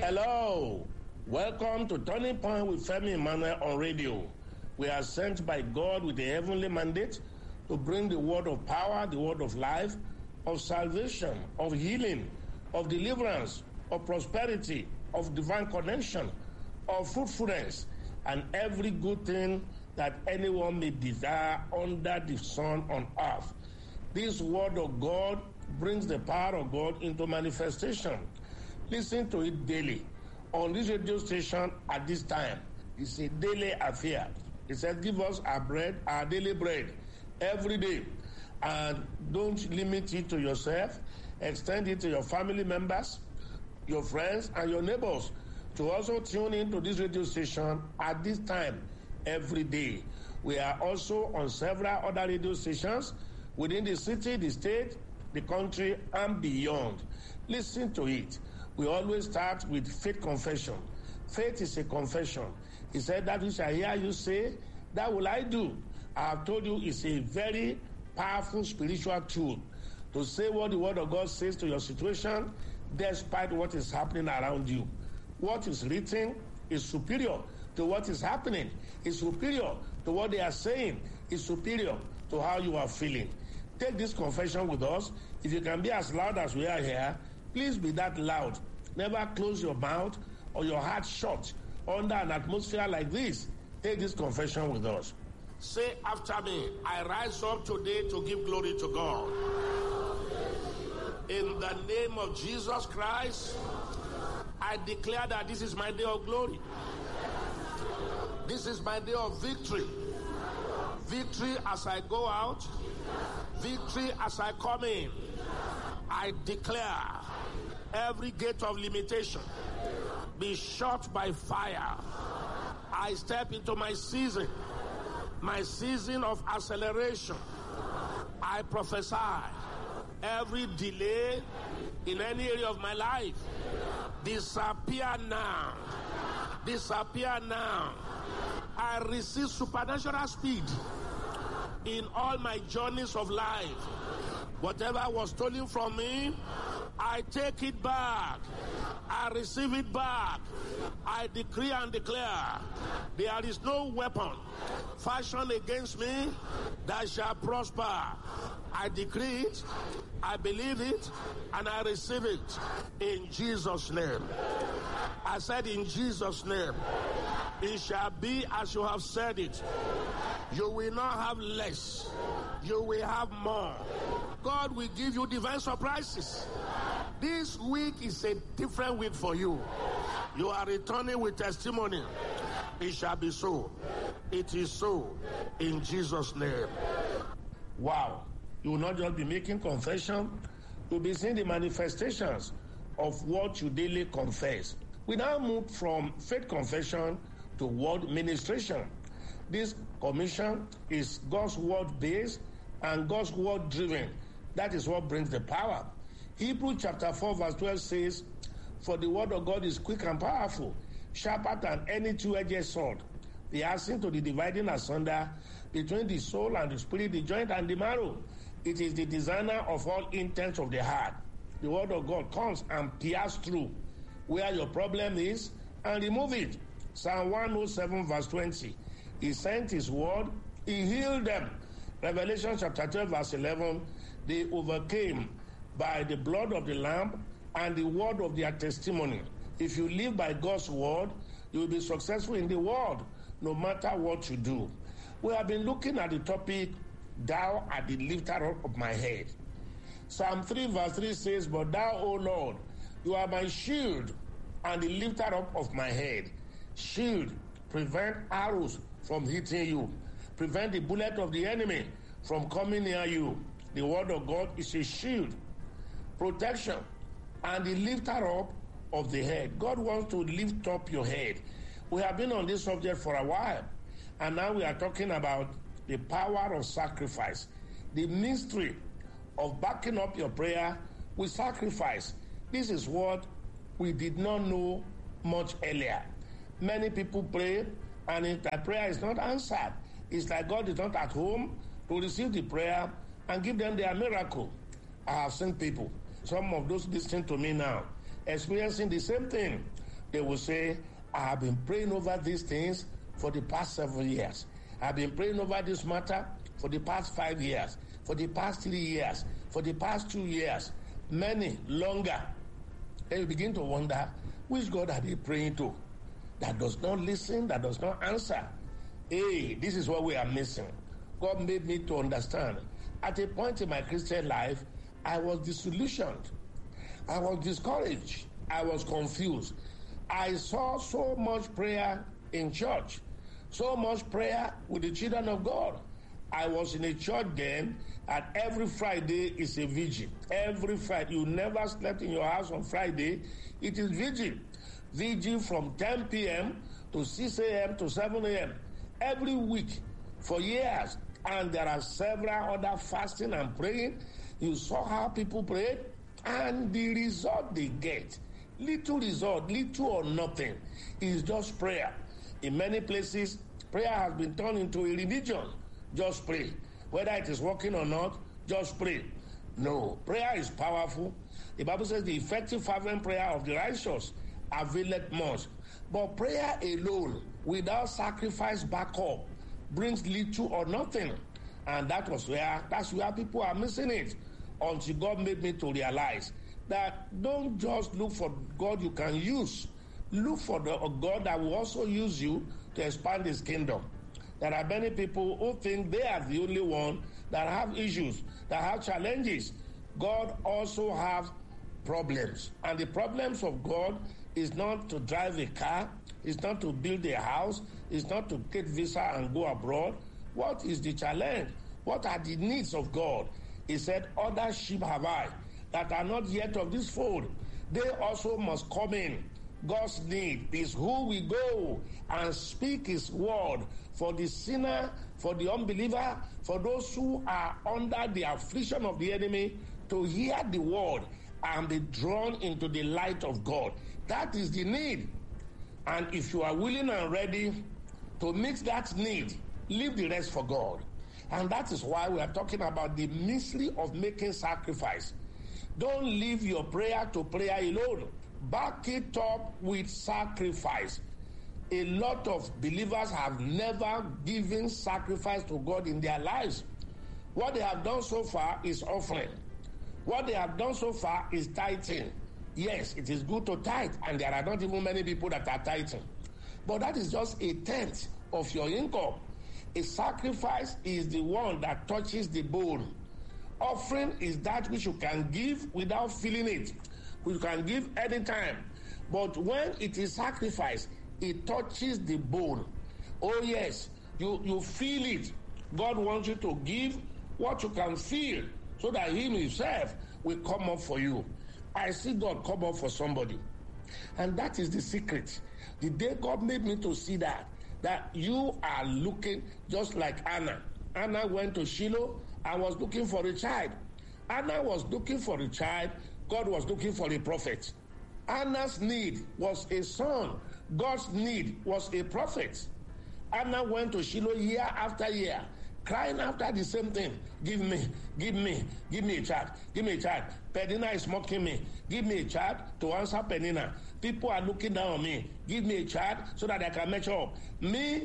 Hello, welcome to Turning Point with Femi Emmanuel on radio. We are sent by God with a heavenly mandate to bring the word of power, the word of life, of salvation, of healing, of deliverance, of prosperity, of divine connection, of fruitfulness, and every good thing that anyone may desire under the sun on earth. This word of God brings the power of God into manifestation. Listen to it daily on this radio station at this time. It's a daily affair. It says, give us our bread, our daily bread, every day. And don't limit it to yourself. Extend it to your family members, your friends, and your neighbors to also tune into this radio station at this time every day. We are also on several other radio stations within the city, the state, the country, and beyond. Listen to it. We always start with faith confession. Faith is a confession. He said, that which I hear you say, that will I do. I have told you it's a very powerful spiritual tool to say what the word of God says to your situation despite what is happening around you. What is written is superior to what is happening. It's superior to what they are saying. It's superior to how you are feeling. Take this confession with us. If you can be as loud as we are here, please be that loud. Never close your mouth or your heart shut under an atmosphere like this. Take this confession with us. Say after me, I rise up today to give glory to God. In the name of Jesus Christ, I declare that this is my day of glory. This is my day of victory. Victory as I go out. Victory as I come in. I declare every gate of limitation be shut by fire. I step into my season of acceleration. I prophesy every delay in any area of my life disappear now. Disappear now. I receive supernatural speed in all my journeys of life. Whatever was stolen from me, I take it back. I receive it back. I decree and declare there is no weapon fashioned against me that shall prosper. I decree it, I believe it, and I receive it in Jesus' name. I said in Jesus' name, it shall be as you have said it. You will not have less. You will have more. God will give you divine surprises. This week is a different week for you. You are returning with testimony. It shall be so. It is so in Jesus' name. Wow. You will not just be making confession. You'll be seeing the manifestations of what you daily confess. We now move from faith confession to word ministration. This commission is God's word based and God's word driven. That is what brings the power. Hebrews chapter 4 verse 12 says, for the word of God is quick and powerful, sharper than any two-edged sword, piercing to the dividing asunder between the soul and the spirit, the joint and the marrow. It is the designer of all intents of the heart. The word of God comes and pierces through where your problem is and remove it. Psalm 107 verse 20. He sent his word, he healed them. Revelation chapter 12 verse 11. They overcame by the blood of the Lamb and the word of their testimony. If you live by God's word, you will be successful in the world, no matter what you do. We have been looking at the topic, thou art the lifter up of my head. Psalm 3 verse 3 says, but thou, O Lord, you are my shield and the lifter up of my head. Shield, prevent arrows from hitting you. Prevent the bullet of the enemy from coming near you. The word of God is a shield, protection, and the lifter up of the head. God wants to lift up your head. We have been on this subject for a while, and now we are talking about the power of sacrifice, the mystery of backing up your prayer with sacrifice. This is what we did not know much earlier. Many people pray, and if their prayer is not answered, it's like God is not at home to receive the prayer and give them their miracle. I have seen people, some of those listening to me now, experiencing the same thing. They will say, I have been praying over these things for the past 7 years. I've been praying over this matter for the past 5 years, for the past 3 years, for the past 2 years, many longer. Then you begin to wonder, which God are they praying to? That does not listen, that does not answer. Hey, this is what we are missing. God made me to understand. At a point in my Christian life, I was disillusioned. I was discouraged. I was confused. I saw so much prayer in church, so much prayer with the children of God. I was in a church then, and every Friday is a vigil. Every Friday. You never slept in your house on Friday. It is vigil. Vigil from 10 p.m. to 6 a.m. to 7 a.m. every week for years. And there are several other fasting and praying. You saw how people prayed, and the result they get, little result, little or nothing, is just prayer. In many places, prayer has been turned into a religion. Just pray. Whether it is working or not, just pray. No, prayer is powerful. The Bible says the effective fervent prayer of the righteous availeth much. But prayer alone, without sacrifice backup, brings little or nothing. And that's where people are missing it. Until God made me to realize that don't just look for God you can use. Look for the God that will also use you to expand his kingdom. There are many people who think they are the only one that have issues, that have challenges. God also has problems. And the problems of God is not to drive a car, it's not to build a house, it's not to get visa and go abroad. What is the challenge? What are the needs of God? He said, other sheep have I that are not yet of this fold. They also must come in. God's need is who we go and speak his word for the sinner, for the unbeliever, for those who are under the affliction of the enemy, to hear the word and be drawn into the light of God. That is the need. And if you are willing and ready to meet that need, leave the rest for God. And that is why we are talking about the mystery of making sacrifice. Don't leave your prayer to prayer alone. Back it up with sacrifice. A lot of believers have never given sacrifice to God in their lives. What they have done so far is offering. What they have done so far is tithing. Yes, it is good to tithe, and there are not even many people that are tithing. But that is just a tenth of your income. A sacrifice is the one that touches the bone. Offering is that which you can give without feeling it. You can give anytime. But when it is sacrifice, it touches the bone. Oh yes, you feel it. God wants you to give what you can feel so that him himself will come up for you. I see God come up for somebody. And that is the secret. The day God made me to see that you are looking just like Anna. Anna went to Shiloh and was looking for a child. Anna was looking for a child. God was looking for a prophet. Anna's need was a son. God's need was a prophet. Anna went to Shiloh year after year, crying after the same thing. Give me a child. Give me a child. Penina is mocking me. Give me a child to answer Penina. People are looking down on me. Give me a child so that I can measure up. Me.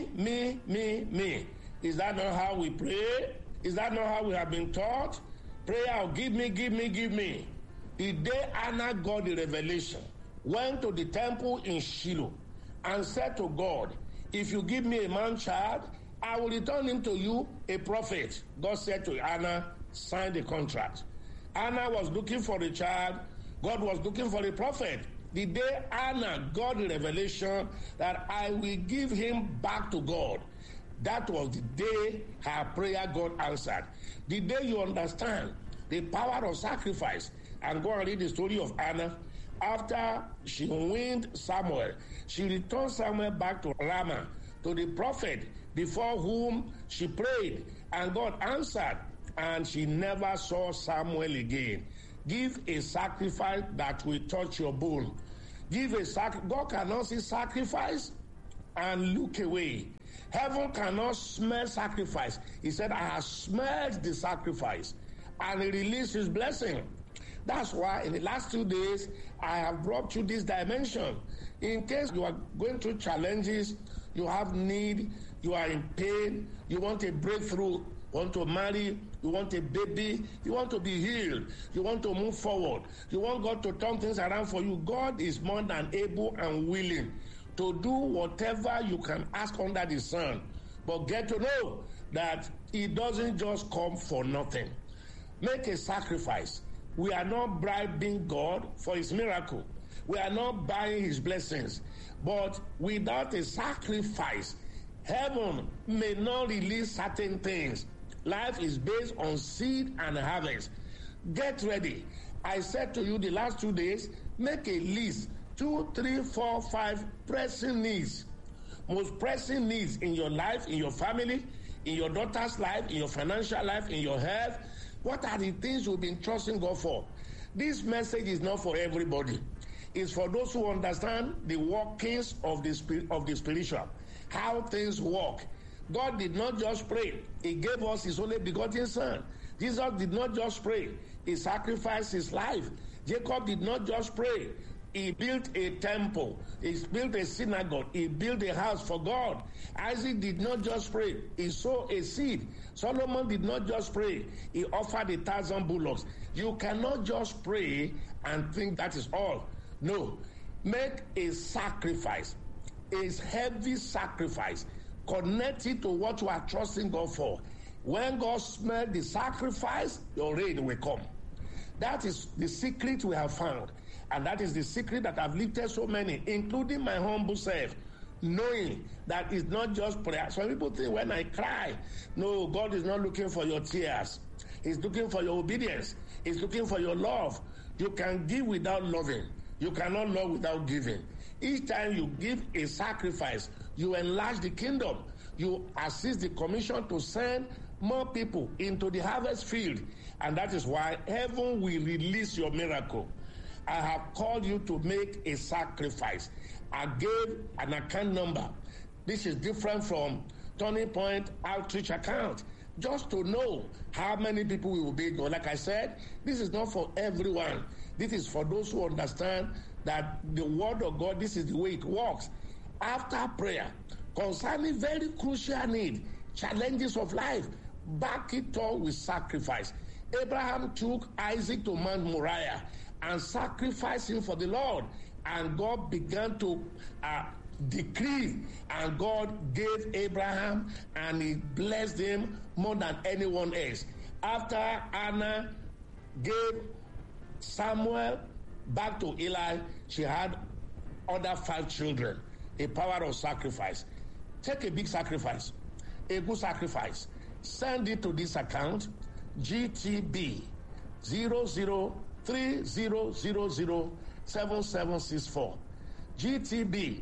Is that not how we pray? Is that not how we have been taught? Prayer, give me. The day Anna got the revelation, went to the temple in Shiloh and said to God, if you give me a man child, I will return him to you a prophet. God said to Anna, sign the contract. Anna was looking for a child. God was looking for a prophet. The day Anna got the revelation that I will give him back to God, that was the day her prayer got answered. The day you understand the power of sacrifice, and go and read the story of Anna. After she weaned Samuel, she returned Samuel back to Ramah, to the prophet before whom she prayed, and God answered, and she never saw Samuel again. Give a sacrifice that will touch your bone. God cannot see sacrifice and look away. Heaven cannot smell sacrifice. He said, I have smelled the sacrifice, and he released his blessing. That's why in the last 2 days, I have brought you this dimension. In case you are going through challenges, you have need, you are in pain, you want a breakthrough, you want to marry, you want a baby, you want to be healed, you want to move forward, you want God to turn things around for you, God is more than able and willing to do whatever you can ask under the sun. But get to know that it doesn't just come for nothing. Make a sacrifice. We are not bribing God for his miracle. We are not buying his blessings. But without a sacrifice, heaven may not release certain things. Life is based on seed and harvest. Get ready. I said to you the last 2 days, make a list. 2, 3, 4, 5 pressing needs. Most pressing needs in your life, in your family, in your daughter's life, in your financial life, in your health. What are the things you've been trusting God for? This message is not for everybody. It's for those who understand the workings of the spiritual, how things work. God did not just pray. He gave us his only begotten son. Jesus did not just pray. He sacrificed his life. Jacob did not just pray. He built a temple. He built a synagogue. He built a house for God. Isaac did not just pray. He sowed a seed. Solomon did not just pray. He offered 1,000 bullocks. You cannot just pray and think that is all. No. Make a sacrifice. A heavy sacrifice. Connect it to what you are trusting God for. When God smells the sacrifice, your rain will come. That is the secret we have found. And that is the secret that I've lifted so many, including my humble self, knowing that it's not just prayer. Some people think when I cry, no, God is not looking for your tears. He's looking for your obedience. He's looking for your love. You can give without loving. You cannot love without giving. Each time you give a sacrifice, you enlarge the kingdom. You assist the commission to send more people into the harvest field. And that is why heaven will release your miracle. I have called you to make a sacrifice. I gave an account number. This is different from Turning Point Outreach account. Just to know how many people we will be. Like I said, this is not for everyone. This is for those who understand that the word of God, this is the way it works. After prayer, concerning very crucial need, challenges of life, back it up with sacrifice. Abraham took Isaac to Mount Moriah and sacrificed him for the Lord. And God began to decree, and God gave Abraham, and he blessed him more than anyone else. After Anna gave Samuel back to Eli, she had other 5 children. A power of sacrifice. Take a big sacrifice, a good sacrifice. Send it to this account, GTB 0030007764. GTB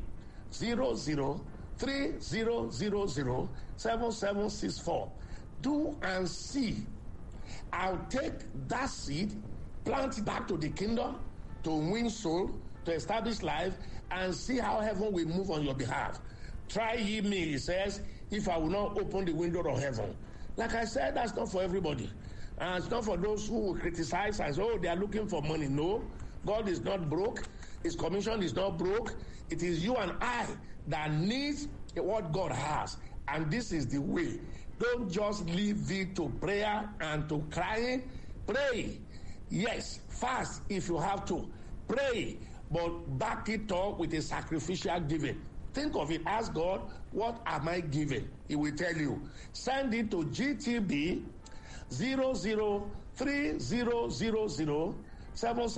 0030007764. Do and see. I'll take that seed, plant it back to the kingdom, to win soul, to establish life, and see how heaven will move on your behalf. Try ye me, he says, if I will not open the window of heaven. Like I said, that's not for everybody. And it's not for those who will criticize and say, oh, they are looking for money. No, God is not broke. His commission is not broke. It is you and I that needs what God has. And this is the way. Don't just leave it to prayer and to crying. Pray. Yes, fast if you have to. Pray, but back it up with a sacrificial giving. Think of it. Ask God, what am I giving? He will tell you. Send it to GTB 00300077.